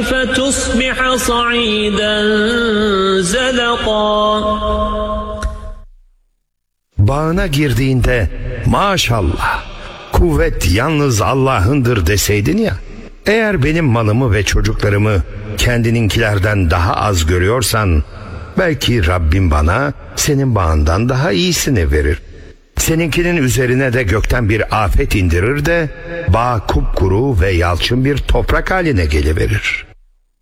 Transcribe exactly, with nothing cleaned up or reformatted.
فتصبح صعيدا زلقا. Bağına girdiğinde maşallah, kuvvet yalnız Allah'ındır deseydin ya. Eğer benim malımı ve çocuklarımı kendininkilerden daha az görüyorsan, belki Rabbim bana senin bağından daha iyisini verir. Seninkinin üzerine de gökten bir afet indirir de bağ kupkuru ve yalçın bir toprak haline geliverir.